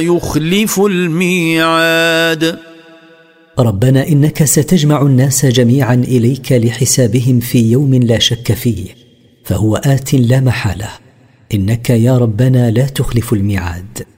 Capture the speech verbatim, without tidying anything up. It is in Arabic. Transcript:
يخلف الميعاد. ربنا إنك ستجمع الناس جميعا إليك لحسابهم في يوم لا شك فيه، فهو آت لا محالة، إنك يا ربنا لا تخلف الميعاد.